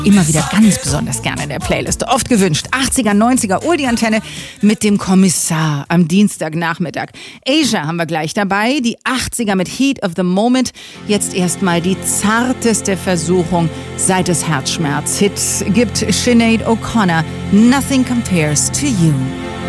immer wieder ganz besonders gerne in der Playlist. Oft gewünscht. 80er, 90er, Oldie-Antenne mit dem Kommissar am Dienstagnachmittag. Asia haben wir gleich dabei. Die 80er mit Heat of the Moment. Jetzt erstmal die zarteste Versuchung, seit es Herzschmerz-Hits gibt. Sinead O'Connor, Nothing Compares to You.